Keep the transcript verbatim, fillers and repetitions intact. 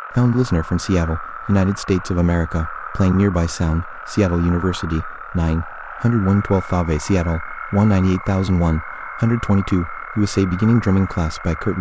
Found listener from Seattle, United States of America, playing nearby sound, Seattle University, nine oh one twelfth Ave Seattle, one ninety-eight thousand one hundred twenty-two, U S A beginning drumming class by Kurt